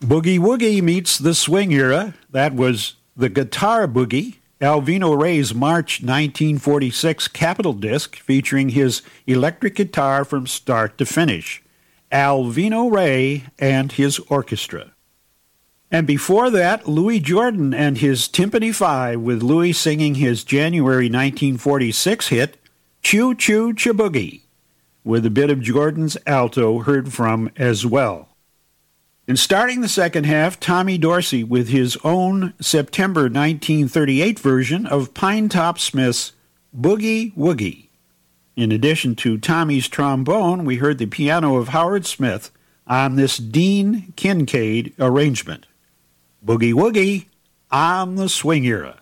Boogie Woogie meets the swing era. That was the Guitar Boogie, Alvino Ray's March 1946 Capitol disc featuring his electric guitar from start to finish. Alvino Ray and his orchestra. And before that, Louis Jordan and his Timpani Five, with Louis singing his January 1946 hit, Choo Choo Chiboogie, with a bit of Jordan's alto heard from as well. And starting the second half, Tommy Dorsey with his own September 1938 version of Pinetop Smith's Boogie Woogie. In addition to Tommy's trombone, we heard the piano of Howard Smith on this Dean Kincaid arrangement. Boogie Woogie on the swing era.